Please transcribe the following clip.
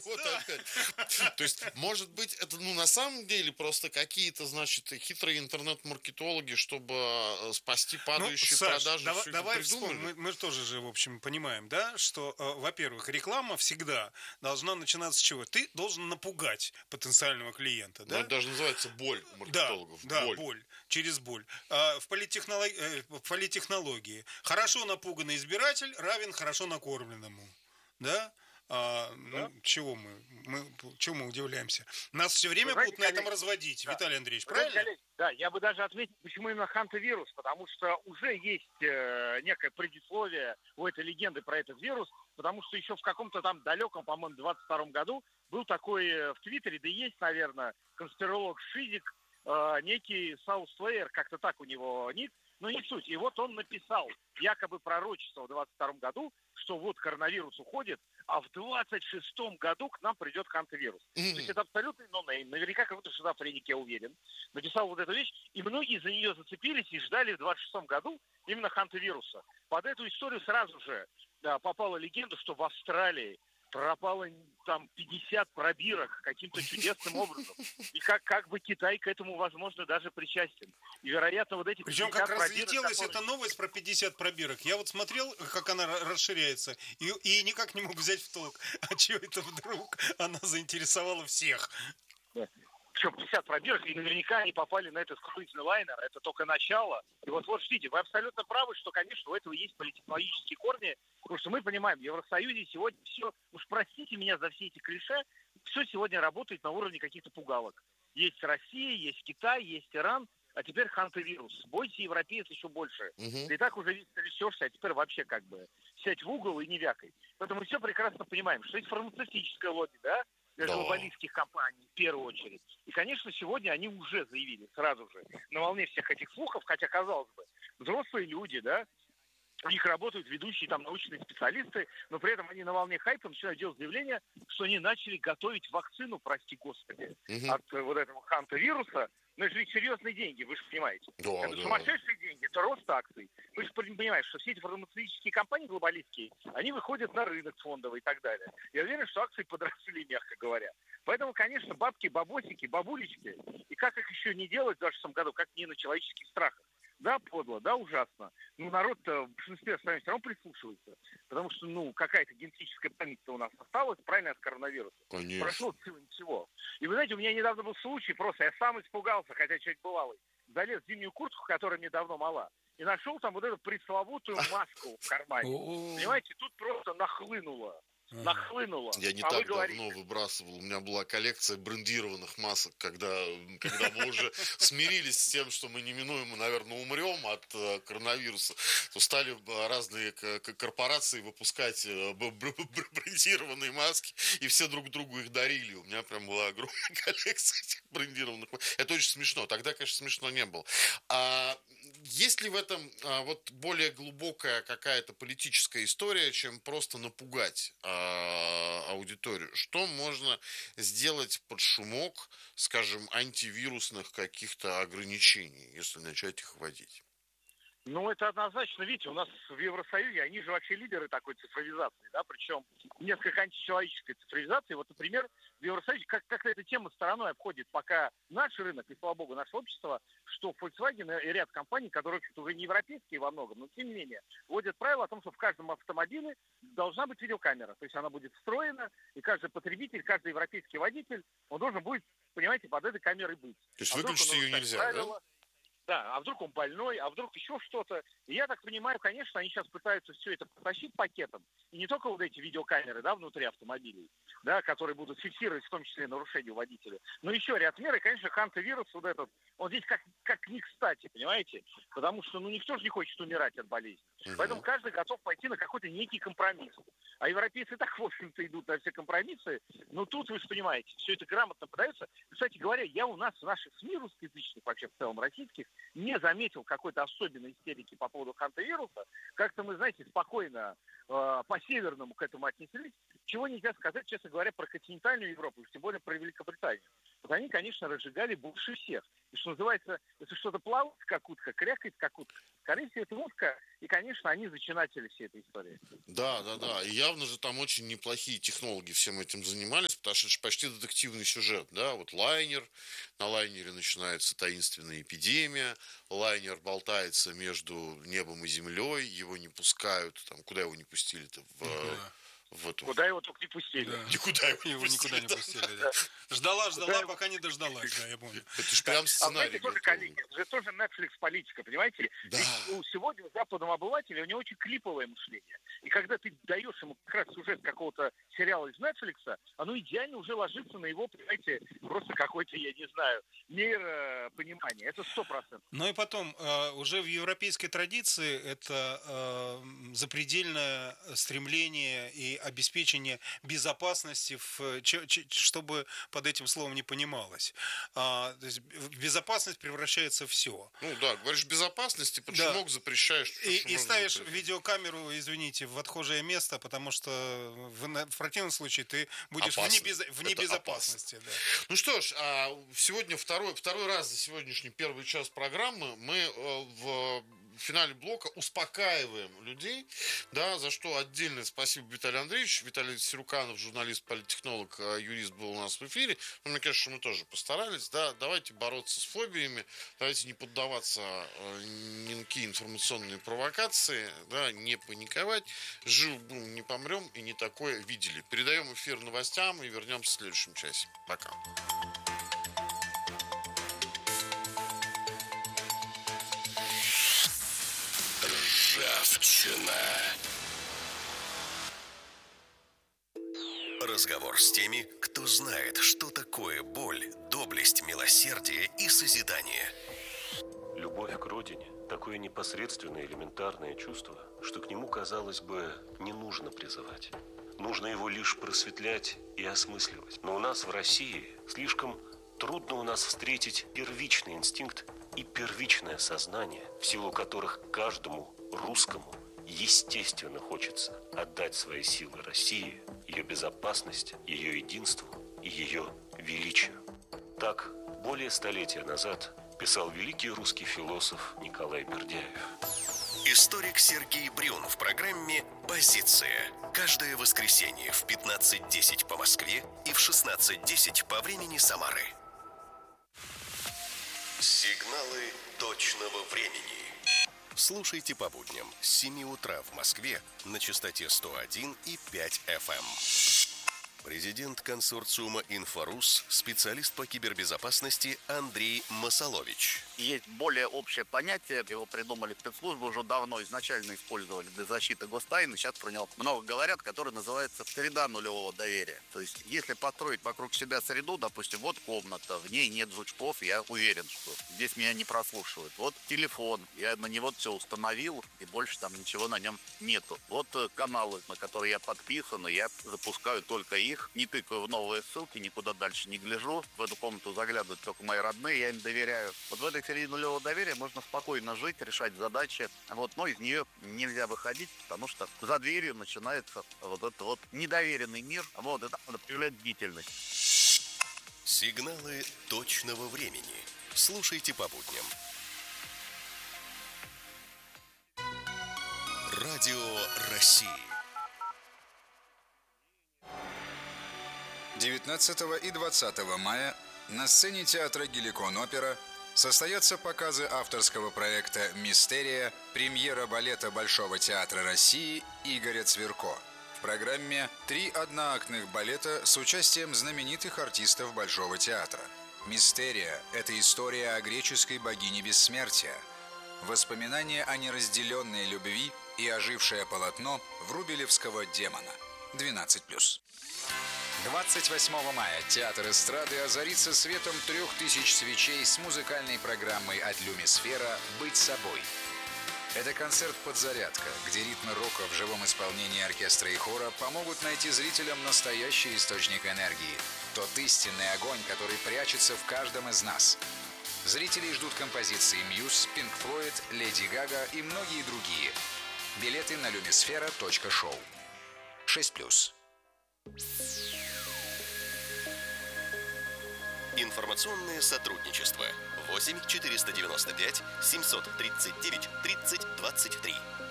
вот опять. То есть, может быть, это, на самом деле просто какие-то, значит, хитрые интернет-маркетологи, чтобы спасти падающие Саш, продажи, все это давай придумали? вспомним. Мы тоже же, в общем, понимаем, да, что, во-первых, реклама всегда должна начинаться с чего? Ты должен напугать потенциального клиента, Но да? это даже называется боль у Да, маркетологов. да, Боль. боль, через боль. В политтехнологии хорошо напуганный избиратель равен хорошо накормленному, да? Да? Чего мы удивляемся? Нас все Вы время знаете, будут на этом коллеги, разводить, да. Виталий Андреевич, Вы знаете, правильно? коллеги, да, я бы даже отметил, почему именно ханта-вирус, потому что уже есть некое предисловие у этой легенды про этот вирус, потому что еще в каком-то там далеком, по-моему, 22-м году был такой в Твиттере, да и есть, наверное, конспиролог Шизик, некий Саус Слеер, как-то так у него ник, но не суть. И вот он написал якобы пророчество в 22-м году, что вот коронавирус уходит, а в 26-м году к нам придет ханта-вирус. То есть это абсолютный нонейм. Наверняка какой-то шизофреник, я уверен, написал вот эту вещь, и многие за нее зацепились и ждали в 26-м году именно ханта-вируса. Под эту историю сразу же попала легенда, что в Австралии пропало там 50 пробирок каким-то чудесным образом. И как бы Китай к этому, возможно, даже причастен. И, вероятно, вот эти 50 Причем как пробирок... разлетелась эта новость про 50 пробирок. Я вот смотрел, как она расширяется, и никак не мог взять в толк. А чего это вдруг она заинтересовала всех? Причем 50 пробирок, и наверняка они попали на этот круизный лайнер. Это только начало. И вот видите, вы абсолютно правы, что, конечно, у этого есть политтехнологические корни. Потому что мы понимаем, в Евросоюзе сегодня все, уж простите меня за все эти клише, все сегодня работает на уровне каких-то пугалок. Есть Россия, есть Китай, есть Иран, а теперь ханта-вирус. Бойся европеец еще больше. Ты и так уже весь трясешься, а теперь вообще как бы сядь в угол и не вякай. Поэтому мы все прекрасно понимаем, что есть фармацевтическое лобби, да, глобалистских компаний в первую очередь. И, конечно, сегодня они уже заявили сразу же на волне всех этих слухов, хотя, казалось бы, взрослые люди, да, у них работают ведущие там научные специалисты, но при этом они на волне хайпа начинают делать заявление, что они начали готовить вакцину, прости господи, от вот этого ханта-вируса. Но это же ведь серьезные деньги, вы же понимаете. Это сумасшедшие деньги, это рост акций. Вы же понимаете, что все эти фармацевтические компании глобалистские, они выходят на рынок фондовый и так далее. Я уверен, что акции подросли, мягко говоря. Поэтому, конечно, бабки, бабосики, бабулечки, и как их еще не делать в 26 году, как не на человеческих страхах. Да, подло, да, ужасно. Но народ-то в большинстве своем все равно прислушивается. Потому что, какая-то генетическая память-то у нас осталась, правильно, от коронавируса. Конечно. Прошло всего ничего. И вы знаете, у меня недавно был случай просто, я сам испугался, хотя человек бывалый. Залез в зимнюю куртку, которая мне давно мала, и нашел там вот эту пресловутую маску в кармане. Понимаете, тут просто нахлынуло. Я не так давно выбрасывал. У меня была коллекция брендированных масок, когда мы уже смирились с тем, что мы неминуемо, наверное, умрем от коронавируса, то стали разные корпорации выпускать брендированные маски, и все друг другу их дарили. У меня прям была огромная коллекция этих брендированных масок. Это очень смешно. Тогда, конечно, смешно не было. Есть ли в этом вот более глубокая какая-то политическая история, чем просто напугать аудиторию? Что можно сделать под шумок, скажем, антивирусных каких-то ограничений, если начать их вводить? Это однозначно, видите, у нас в Евросоюзе, они же вообще лидеры такой цифровизации, да, причем несколько античеловеческой цифровизации. Вот, например, в Евросоюзе как-то эта тема стороной обходит пока наш рынок и, слава богу, наше общество, что Volkswagen и ряд компаний, которые уже не европейские во многом, но тем не менее, вводят правило о том, что в каждом автомобиле должна быть видеокамера. То есть она будет встроена, и каждый потребитель, каждый европейский водитель, он должен будет, понимаете, под этой камерой быть. То есть выключить ее нельзя, да? Да, а вдруг он больной, а вдруг еще что-то. И я так понимаю, конечно, они сейчас пытаются все это потащить пакетом. И не только вот эти видеокамеры, да, внутри автомобилей, да, которые будут фиксировать в том числе нарушения водителя. Но еще ряд мер, и, конечно, ханта-вирус вот этот, он здесь как не кстати, понимаете? Потому что, никто же не хочет умирать от болезни. Поэтому каждый готов пойти на какой-то некий компромисс. А европейцы так, в общем-то, идут на все компромиссы. Но тут, вы же понимаете, все это грамотно подается. Кстати говоря, я у нас в наших СМИ русскоязычных, вообще в целом российских, не заметил какой-то особенной истерики по поводу ханта-вируса. Как-то мы, знаете, спокойно по-северному к этому отнеслись. чего нельзя сказать, честно говоря, про континентальную Европу, тем более про Великобританию. Вот они, конечно, разжигали больше всех. И что называется, если что-то плавает, как утка, крякает, как утка. Скорее всего, это утка, и, конечно, они зачинатели всей этой истории. Да. И явно же там очень неплохие технологи всем этим занимались, потому что это же почти детективный сюжет, да, вот лайнер, на лайнере начинается таинственная эпидемия, лайнер болтается между небом и землей, его не пускают, там, куда его не пустили-то, в эту... Куда его только не пустили. Да. Никуда его никуда не пустили, да. Ждала, пока не дождалась, да, я помню. Это же прям сценарий. Тоже, коллеги, это же тоже Netflix политика, понимаете? Да. Ведь сегодня у западного обывателя у него очень клиповое мышление. И когда ты даешь ему как раз сюжет какого-то сериала из Netflix, оно идеально уже ложится на его, понимаете, просто какой-то, я не знаю, миропонимание. Это 100%. Ну и потом, уже в европейской традиции это запредельное стремление и обеспечение безопасности, чтобы под этим словом не понималось. То есть в безопасность превращается все. Ну да, говоришь безопасности, под шумок запрещаешь. И ставишь видеокамеру, извините, в отхожее место, потому что в противном случае ты будешь в небезопасности. Да. Ну что ж, сегодня второй раз за сегодняшний первый час программы мы в финале блока успокаиваем людей, да, за что отдельное спасибо Виталию Андреевичу. Виталий Сируканов, журналист, политтехнолог, юрист, был у нас в эфире. Ну, мне кажется, мы тоже постарались, да, давайте бороться с фобиями, давайте не поддаваться ни на какие информационные провокации, да, не паниковать, будем, не помрем и не такое видели. Передаем эфир новостям и вернемся в следующем часе. Пока. Разговор с теми, кто знает, что такое боль, доблесть, милосердие и созидание. Любовь к родине – такое непосредственное элементарное чувство, что к нему, казалось бы, не нужно призывать. Нужно его лишь просветлять и осмысливать. Но у нас в России слишком трудно у нас встретить первичный инстинкт и первичное сознание, в силу которых каждому русскому естественно хочется отдать свои силы России, ее безопасности, ее единству и ее величию. Так, более столетия назад писал великий русский философ Николай Бердяев. Историк Сергей Брюн в программе «Позиция». Каждое воскресенье в 15:10 по Москве и в 16:10 по времени Самары. Сигналы точного времени. Слушайте по будням с 7 утра в Москве на частоте 101,5 FM. Президент консорциума «Инфорус», специалист по кибербезопасности Андрей Масалович. Есть более общее понятие, его придумали спецслужбы уже давно, изначально использовали для защиты гостайны, сейчас про него много говорят, который называется среда нулевого доверия. То есть, если построить вокруг себя среду, допустим, вот комната, в ней нет жучков, я уверен, что здесь меня не прослушивают. Вот телефон, я на него все установил, и больше там ничего на нем нету. Вот каналы, на которые я подписан, я запускаю только их, не тыкаю в новые ссылки, никуда дальше не гляжу. В эту комнату заглядывают только мои родные, я им доверяю. Вот в этой среде нулевого доверия можно спокойно жить, решать задачи. Вот, но из нее нельзя выходить, потому что за дверью начинается вот этот вот недоверенный мир. Вот, это надо проявлять бдительность. Сигналы точного времени. Слушайте по будням. Радио России. 19 и 20 мая на сцене театра «Геликон-опера» состоятся показы авторского проекта «Мистерия», премьера балета Большого театра России Игоря Цвирко. В программе 3 одноактных балета с участием знаменитых артистов Большого театра. «Мистерия» – это история о греческой богине бессмертия. Воспоминания о неразделенной любви и ожившее полотно врубелевского демона. 12+. 28 мая театр эстрады озарится светом 3000 свечей с музыкальной программой от Люмисфера «Быть собой». Это концерт-подзарядка, где ритмы рока в живом исполнении оркестра и хора помогут найти зрителям настоящий источник энергии. Тот истинный огонь, который прячется в каждом из нас. Зрителей ждут композиции Muse, Pink Floyd, Леди Гага и многие другие. Билеты на lumisfera.show. 6+. Информационное сотрудничество. 8 495 739 30 23.